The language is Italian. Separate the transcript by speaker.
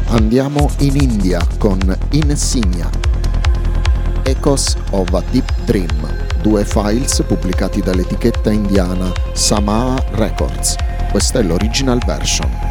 Speaker 1: Andiamo in India con Insignia, Echoes of a Deep Dream, 2 files pubblicati dall'etichetta indiana Samaa Records. Questa è l'original version.